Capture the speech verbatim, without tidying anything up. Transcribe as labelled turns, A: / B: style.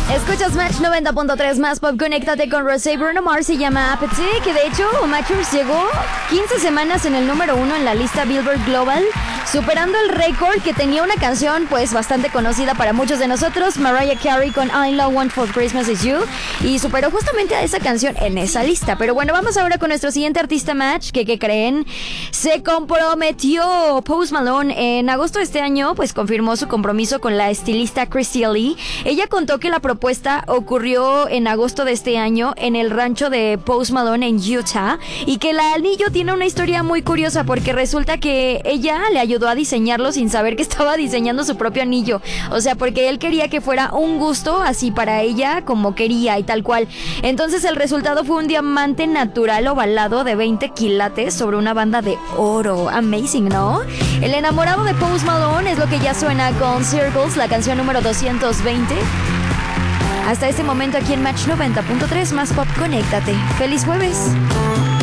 A: Escuchas Match noventa punto tres más pop. Conéctate con Rosé. Bruno Mars se llama Apathy, que de hecho Matchers llegó quince semanas en el número uno en la lista Billboard Global, superando el récord que tenía una canción pues bastante conocida para muchos de nosotros, Mariah Carey con All I Want for Christmas Is You, y superó justamente a esa canción en esa lista. Pero bueno, vamos ahora con nuestro siguiente artista Match, que ¿qué creen? Se comprometió. Post Malone en agosto de este año pues confirmó su compromiso con la estilista Christy Lee. Ella contó que la propuesta ocurrió en agosto de este año en el rancho de Post Malone en Utah, y que el anillo tiene una historia muy curiosa porque resulta que ella le ayudó a diseñarlo sin saber que estaba diseñando su propio anillo. O sea, porque él quería que fuera un gusto así para ella como quería y tal cual. Entonces el resultado fue un diamante natural ovalado de veinte quilates sobre una banda de oro. Amazing, ¿no? El enamorado de Post Malone es lo que ya suena con Circles, la canción número doscientos veinte. Hasta este momento aquí en Match noventa punto tres más pop. Conéctate. ¡Feliz jueves!